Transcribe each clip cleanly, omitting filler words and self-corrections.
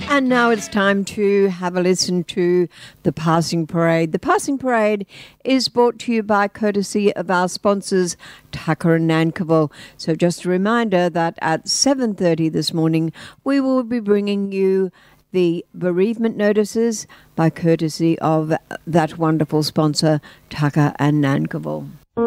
And now it's time to have a listen to The Passing Parade. The Passing Parade is brought to you by courtesy of our sponsors, Tucker and Nankerville. So just a reminder that at 7:30 this morning, we will be bringing you the bereavement notices by courtesy of that wonderful sponsor, Tucker and Nankerville.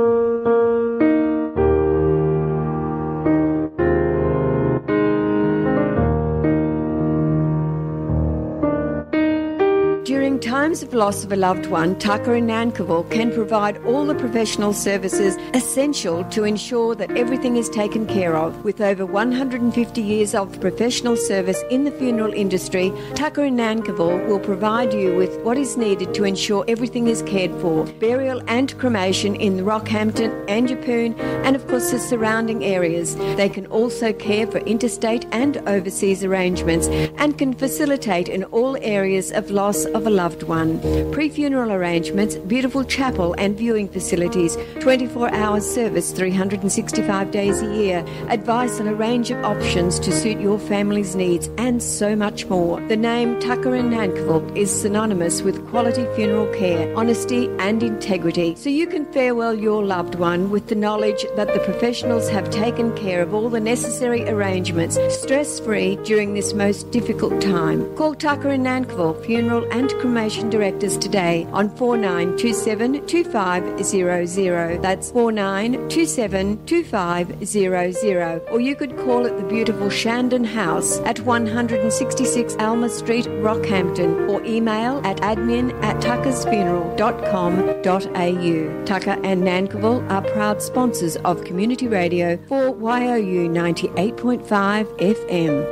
During times of loss of a loved one, Tucker and Nankerville can provide all the professional services essential to ensure that everything is taken care of. With over 150 years of professional service in the funeral industry, Tucker and Nankerville will provide you with what is needed to ensure everything is cared for. Burial and cremation in Rockhampton and Yeppoon, and of course the surrounding areas. They can also care for interstate and overseas arrangements and can facilitate in all areas of loss of a loved one. Pre-funeral arrangements, beautiful chapel and viewing facilities, 24-hour service 365 days a year, advice on a range of options to suit your family's needs, and so much more. The name Tucker and Nankerville is synonymous with quality funeral care, honesty and integrity, so you can farewell your loved one with the knowledge that the professionals have taken care of all the necessary arrangements, stress-free during this most difficult time. Call Tucker and Nankerville Funeral and Cremation Directors today on 4927-2500. That's 4927-2500. Or you could call at the beautiful Shandon House at 166 Alma Street, Rockhampton, or email at admin@tuckersfuneral.com.au. Tucker and Nankerville are proud sponsors of Community Radio for YOU 98.5 FM.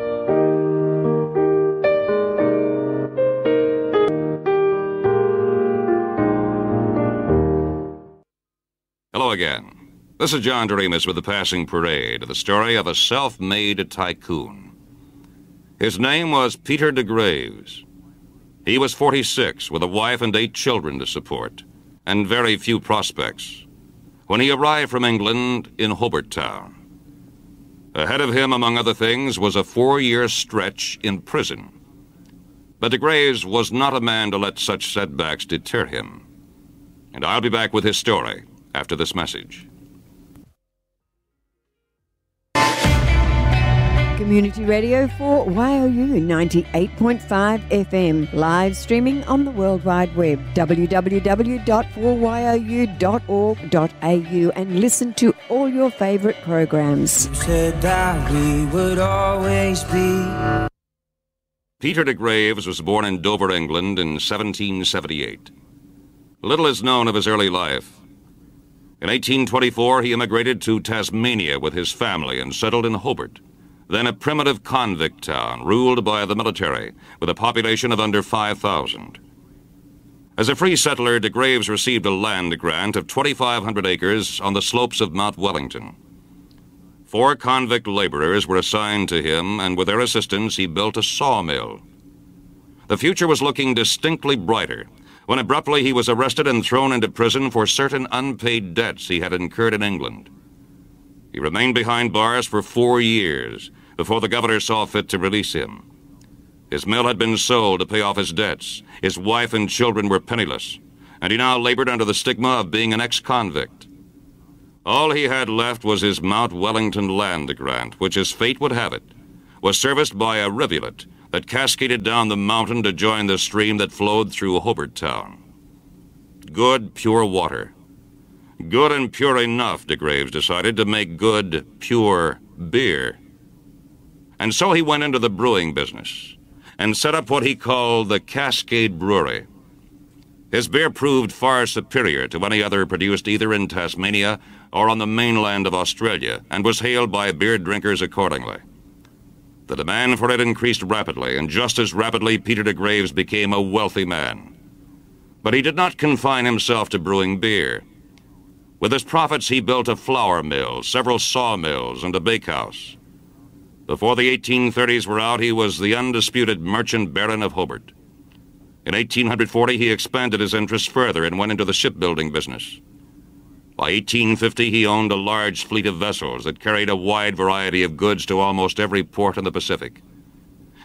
Hello again. This is John Doremus with The Passing Parade, the story of a self-made tycoon. His name was Peter de Graves. He was 46 with a wife and 8 children to support, and very few prospects, when he arrived from England in Hobart Town. Ahead of him, among other things, was a 4-year stretch in prison. But de Graves was not a man to let such setbacks deter him. And I'll be back with his story after this message. Community Radio for YOU 98.5 FM, live streaming on the World Wide Web, www.4you.org.au, and listen to all your favourite programs. You said that we would always be. Peter de Graves was born in Dover, England in 1778. Little is known of his early life. In 1824, he immigrated to Tasmania with his family and settled in Hobart, then a primitive convict town ruled by the military, with a population of under 5,000. As a free settler, de Graves received a land grant of 2,500 acres on the slopes of Mount Wellington. 4 convict laborers were assigned to him, and with their assistance, he built a sawmill. The future was looking distinctly brighter when abruptly he was arrested and thrown into prison for certain unpaid debts he had incurred in England. He remained behind bars for 4 years before the governor saw fit to release him. His mill had been sold to pay off his debts. His wife and children were penniless, and he now labored under the stigma of being an ex-convict. All he had left was his Mount Wellington land grant, which, as fate would have it, was serviced by a rivulet that cascaded down the mountain to join the stream that flowed through Hobart Town. Good, pure water. Good and pure enough, de Graves decided, to make good, pure beer. And so he went into the brewing business and set up what he called the Cascade Brewery. His beer proved far superior to any other produced either in Tasmania or on the mainland of Australia, and was hailed by beer drinkers accordingly. The demand for it increased rapidly, and just as rapidly Peter de Graves became a wealthy man. But he did not confine himself to brewing beer. With his profits, he built a flour mill, several sawmills, and a bakehouse. Before the 1830s were out, he was the undisputed merchant baron of Hobart. In 1840, he expanded his interests further and went into the shipbuilding business. By 1850, he owned a large fleet of vessels that carried a wide variety of goods to almost every port in the Pacific.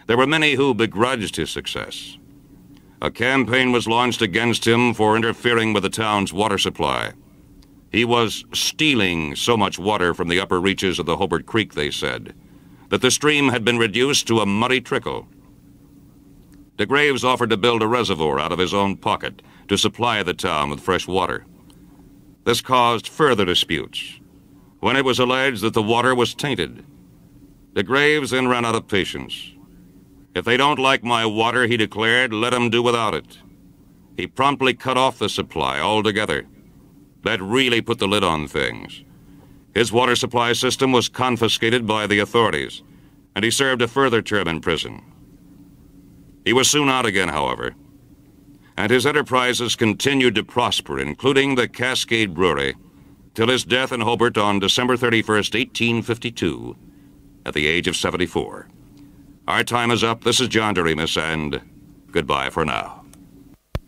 There were many who begrudged his success. A campaign was launched against him for interfering with the town's water supply. He was stealing so much water from the upper reaches of the Hobart Creek, they said, that the stream had been reduced to a muddy trickle. De Graves offered to build a reservoir out of his own pocket to supply the town with fresh water. This caused further disputes, when it was alleged that the water was tainted. De Graves then ran out of patience. If they don't like my water, he declared, let them do without it. He promptly cut off the supply altogether. That really put the lid on things. His water supply system was confiscated by the authorities, and he served a further term in prison. He was soon out again, however, and his enterprises continued to prosper, including the Cascade Brewery, till his death in Hobart on December 31st, 1852, at the age of 74. Our time is up. This is John Doremus, and goodbye for now.